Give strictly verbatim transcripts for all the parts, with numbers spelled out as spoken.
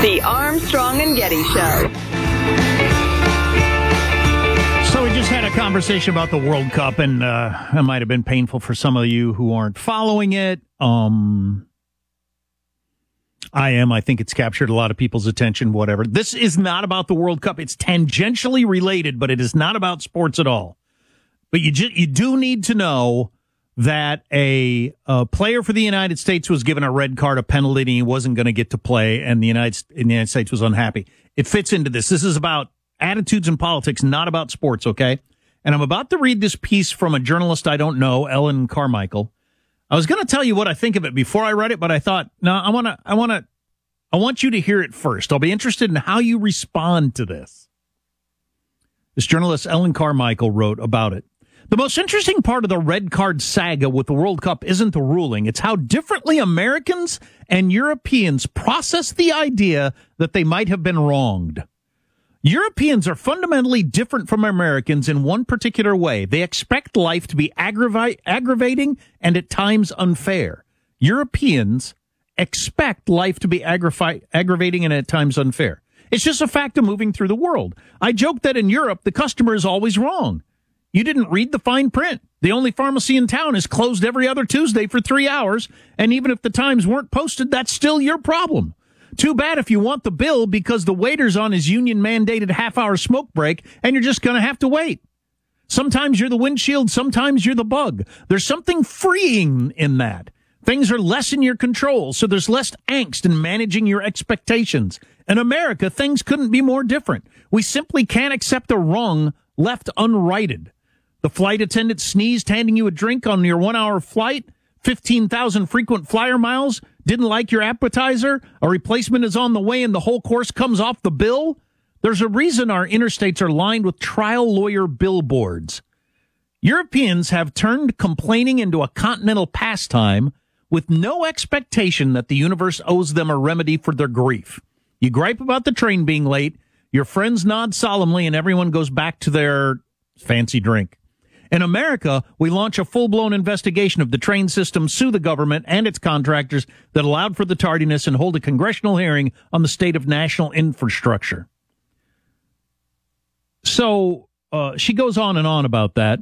The Armstrong and Getty Show. So we just had a conversation about the World Cup, and uh, it might have been painful for some of you who aren't following it. Um, I am. I think it's captured a lot of people's attention, whatever. This is not about the World Cup. It's tangentially related, but it is not about sports at all. But you ju- you do need to know that a, a player for the United States was given a red card, a penalty, and he wasn't going to get to play, and the United, and the United States was unhappy. It fits into this. This is about attitudes and politics, not about sports, okay? And I'm about to read this piece from a journalist I don't know, Ellen Carmichael. I was going to tell you what I think of it before I read it, but I thought, no, I want to, I want to, I want you to hear it first. I'll be interested in how you respond to this. This journalist, Ellen Carmichael, wrote about it. The most interesting part of the red card saga with the World Cup isn't the ruling. It's how differently Americans and Europeans process the idea that they might have been wronged. Europeans are fundamentally different from Americans in one particular way. They expect life to be aggrava- aggravating and at times unfair. Europeans expect life to be aggra- aggravating and at times unfair. It's just a fact of moving through the world. I joke that in Europe, the customer is always wrong. You didn't read the fine print. The only pharmacy in town is closed every other Tuesday for three hours, and even if the times weren't posted, that's still your problem. Too bad if you want the bill because the waiter's on his union-mandated half-hour smoke break, and you're just going to have to wait. Sometimes you're the windshield, sometimes you're the bug. There's something freeing in that. Things are less in your control, so there's less angst in managing your expectations. In America, things couldn't be more different. We simply can't accept a wrong left unrighted. The flight attendant sneezed handing you a drink on your one-hour flight, fifteen thousand frequent flyer miles, didn't like your appetizer, a replacement is on the way and the whole course comes off the bill. There's a reason our interstates are lined with trial lawyer billboards. Europeans have turned complaining into a continental pastime with no expectation that the universe owes them a remedy for their grief. You gripe about the train being late, your friends nod solemnly, and everyone goes back to their fancy drink. In America, we launch a full-blown investigation of the train system, sue the government and its contractors that allowed for the tardiness, and hold a congressional hearing on the state of national infrastructure. So uh, she goes on and on about that.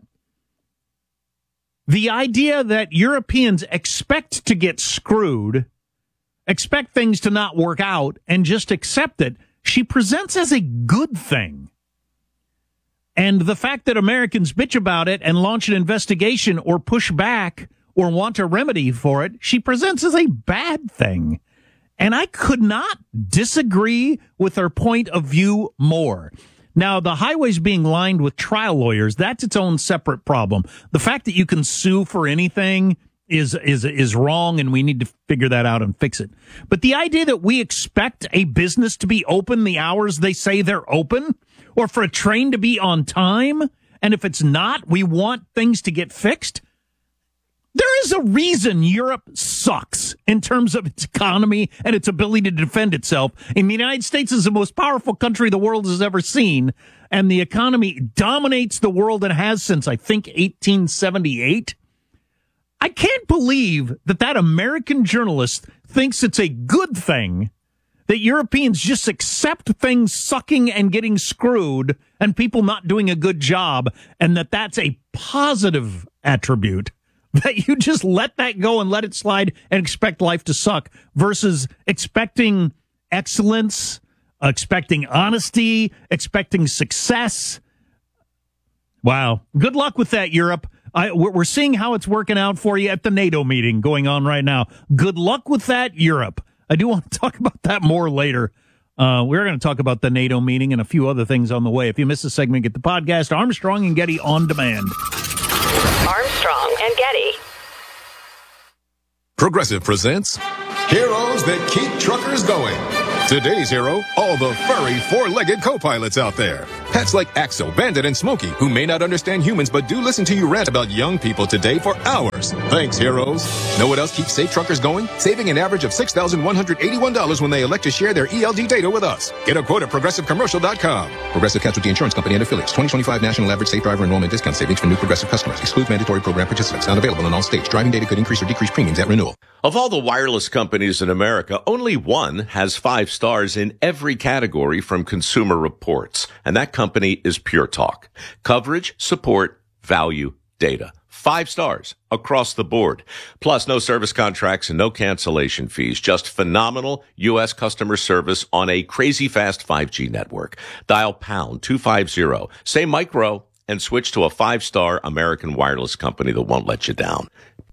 The idea that Europeans expect to get screwed, expect things to not work out, and just accept it, she presents as a good thing. And the fact that Americans bitch about it and launch an investigation or push back or want a remedy for it, she presents as a bad thing. And I could not disagree with her point of view more. Now, the highways being lined with trial lawyers, that's its own separate problem. The fact that you can sue for anything is is is wrong, and we need to figure that out and fix it. But the idea that we expect a business to be open the hours they say they're open, or for a train to be on time, and if it's not, we want things to get fixed. There is a reason Europe sucks in terms of its economy and its ability to defend itself. And the United States is the most powerful country the world has ever seen, and the economy dominates the world and has since, I think, eighteen seventy-eight. I can't believe that that American journalist thinks it's a good thing that Europeans just accept things sucking and getting screwed and people not doing a good job, and that that's a positive attribute, that you just let that go and let it slide and expect life to suck, versus expecting excellence, expecting honesty, expecting success. Wow. Good luck with that, Europe. I, we're seeing how it's working out for you at the NATO meeting going on right now. Good luck with that, Europe. I do want to talk about that more later. Uh, we're going to talk about the NATO meeting and a few other things on the way. If you missed the segment, get the podcast, Armstrong and Getty on demand. Armstrong and Getty. Progressive presents Heroes That Keep Truckers Going. Today's hero, all the furry four-legged co-pilots out there. Pets like Axel, Bandit, and Smokey, who may not understand humans but do listen to you rant about young people today for hours. Thanks, heroes. Know what else keeps safe truckers going? Saving an average of six thousand one hundred eighty-one dollars when they elect to share their E L D data with us. Get a quote at progressive commercial dot com. Progressive Casualty Insurance Company and affiliates. twenty twenty-five national average safe driver enrollment discount savings for new Progressive customers. Excludes mandatory program participants. Not available in all states. Driving data could increase or decrease premiums at renewal. Of all the wireless companies in America, only one has five stars in every category from Consumer Reports, and that company is Pure Talk. Coverage, support, value, data. Five stars across the board. Plus, no service contracts and no cancellation fees. Just phenomenal U S customer service on a crazy fast five G network. Dial pound two fifty, say micro, and switch to a five-star American wireless company that won't let you down.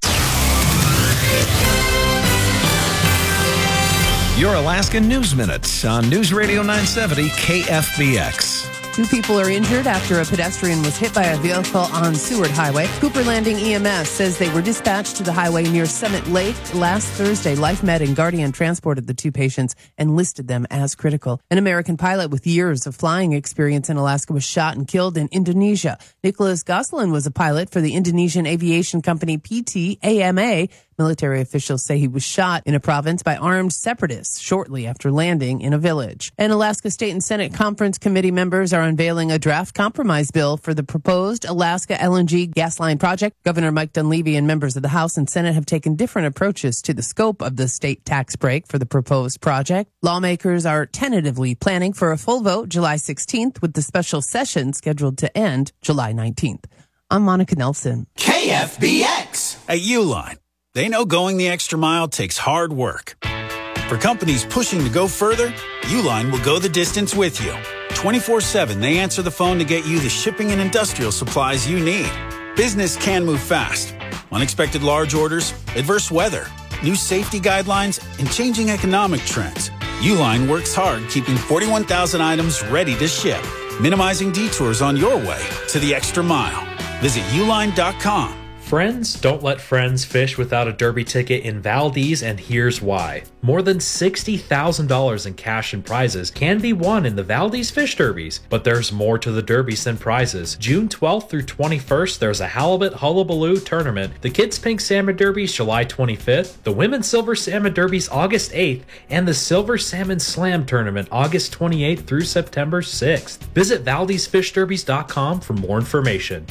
Your Alaska News Minute on News Radio nine seventy K F B X. Two people are injured after a pedestrian was hit by a vehicle on Seward Highway. Cooper Landing E M S says they were dispatched to the highway near Summit Lake last Thursday. Life Med and Guardian transported the two patients and listed them as critical. An American pilot with years of flying experience in Alaska was shot and killed in Indonesia. Nicholas Gosselin was a pilot for the Indonesian aviation company P T A M A. Military officials say he was shot in a province by armed separatists shortly after landing in a village. And Alaska State and Senate Conference Committee members are unveiling a draft compromise bill for the proposed Alaska L N G gas line project. Governor Mike Dunleavy and members of the House and Senate have taken different approaches to the scope of the state tax break for the proposed project. Lawmakers are tentatively planning for a full vote July sixteenth, with the special session scheduled to end July nineteenth. I'm Monica Nelson. K F B X. At Uline, they know going the extra mile takes hard work. For companies pushing to go further, Uline will go the distance with you. twenty-four seven, they answer the phone to get you the shipping and industrial supplies you need. Business can move fast. Unexpected large orders, adverse weather, new safety guidelines, and changing economic trends. Uline works hard keeping forty-one thousand items ready to ship, minimizing detours on your way to the extra mile. Visit uline dot com. Friends don't let friends fish without a derby ticket in Valdez, and here's why. More than sixty thousand dollars in cash and prizes can be won in the Valdez Fish Derbies, but there's more to the derbies than prizes. June twelfth through twenty-first, there's a Halibut Hullabaloo tournament, the Kids Pink Salmon Derbies July twenty-fifth, the Women's Silver Salmon Derbies August eighth, and the Silver Salmon Slam Tournament August twenty-eighth through September sixth. Visit Valdez Fish Derbies dot com for more information.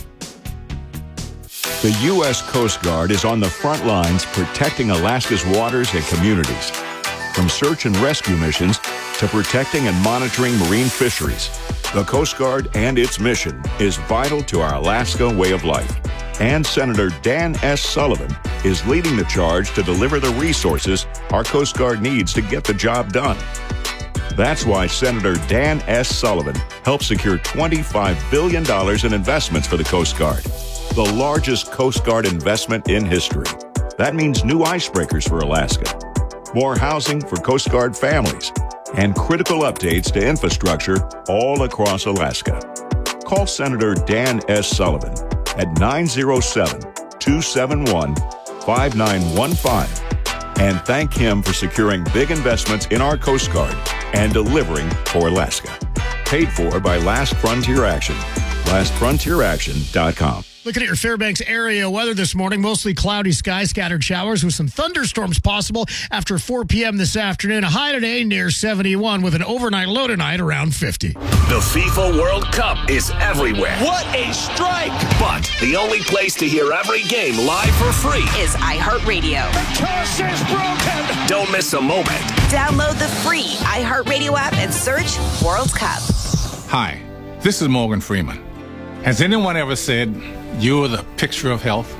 The U S Coast Guard is on the front lines protecting Alaska's waters and communities. From search and rescue missions to protecting and monitoring marine fisheries, the Coast Guard and its mission is vital to our Alaska way of life. And Senator Dan S. Sullivan is leading the charge to deliver the resources our Coast Guard needs to get the job done. That's why Senator Dan S. Sullivan helped secure twenty-five billion dollars in investments for the Coast Guard, the largest Coast Guard investment in history. That means new icebreakers for Alaska, more housing for Coast Guard families, and critical updates to infrastructure all across Alaska. Call Senator Dan S. Sullivan at nine oh seven, two seven one, five nine one five and thank him for securing big investments in our Coast Guard and delivering for Alaska. Paid for by Last Frontier Action. last frontier action dot com. Looking at your Fairbanks area weather this morning, mostly cloudy skies, scattered showers with some thunderstorms possible after four p.m. this afternoon. A high today near seventy-one with an overnight low tonight around fifty. The FIFA World Cup is everywhere. What a strike! But the only place to hear every game live for free is iHeartRadio. The curse is broken! Don't miss a moment. Download the free iHeartRadio app and search World Cup. Hi, this is Morgan Freeman. Has anyone ever said, you're the picture of health?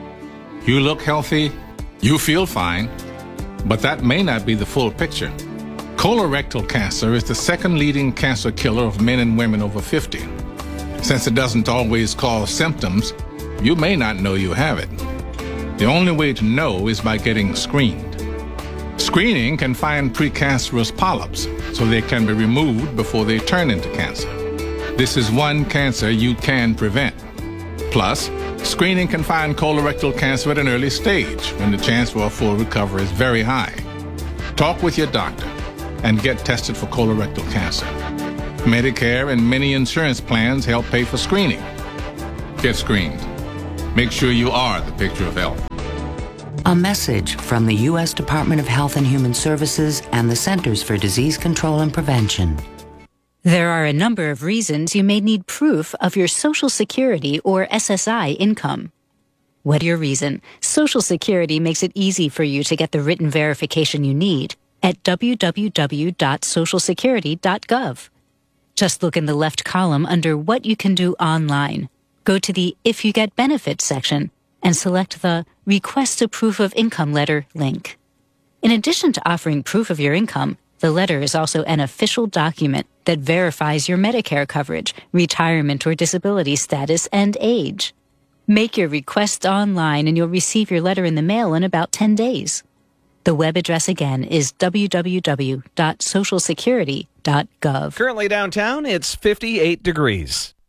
You look healthy, you feel fine, but that may not be the full picture. Colorectal cancer is the second leading cancer killer of men and women over fifty. Since it doesn't always cause symptoms, you may not know you have it. The only way to know is by getting screened. Screening can find precancerous polyps, so they can be removed before they turn into cancer. This is one cancer you can prevent. Plus, screening can find colorectal cancer at an early stage when the chance for a full recovery is very high. Talk with your doctor and get tested for colorectal cancer. Medicare and many insurance plans help pay for screening. Get screened. Make sure you are the picture of health. A message from the U S Department of Health and Human Services and the Centers for Disease Control and Prevention. There are a number of reasons you may need proof of your Social Security or S S I income. Whatever your reason, Social Security makes it easy for you to get the written verification you need at w w w dot social security dot gov. Just look in the left column under What You Can Do Online. Go to the If You Get Benefits section and select the Request a Proof of Income letter link. In addition to offering proof of your income, the letter is also an official document that verifies your Medicare coverage, retirement or disability status, and age. Make your request online and you'll receive your letter in the mail in about ten days. The web address again is w w w dot social security dot gov. Currently downtown, it's fifty-eight degrees.